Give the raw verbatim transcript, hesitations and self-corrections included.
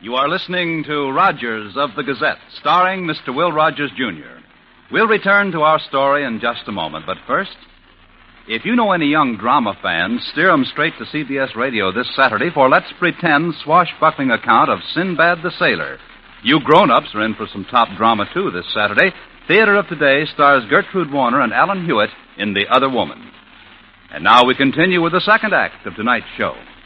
You are listening to Rogers of the Gazette, starring Mister Will Rogers, Junior We'll return to our story in just a moment, but first, if you know any young drama fans, steer them straight to C B S Radio this Saturday for Let's Pretend's swashbuckling account of Sinbad the Sailor. You grown-ups are in for some top drama, too, this Saturday. Theater of Today stars Gertrude Warner and Alan Hewitt in The Other Woman. And now we continue with the second act of tonight's show.